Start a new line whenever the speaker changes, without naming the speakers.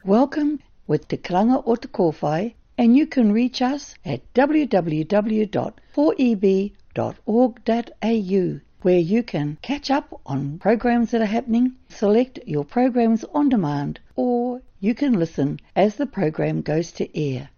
Welcome with Te Karanga o Te Kōwhai, and you can reach us at www.4eb.org.au, where you can catch up on programs that are happening, select your programs on demand, or you can listen as the program goes to air.